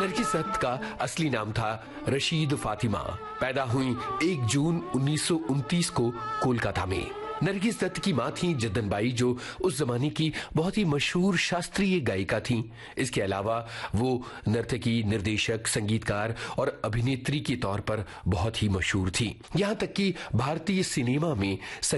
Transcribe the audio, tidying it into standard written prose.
नरगिस दत्त का असली नाम था रशीद फातिमा। पैदा हुई 1 जून 1929 को कोलकाता में। नरगिस दत्त की मां थी जद्दन बाई, जो उस जमाने की बहुत ही मशहूर शास्त्रीय गायिका थीं। इसके अलावा वो नर्तकी, निर्देशक, संगीतकार और अभिनेत्री के तौर पर बहुत ही मशहूर थी। यहाँ तक कि भारतीय सिनेमा में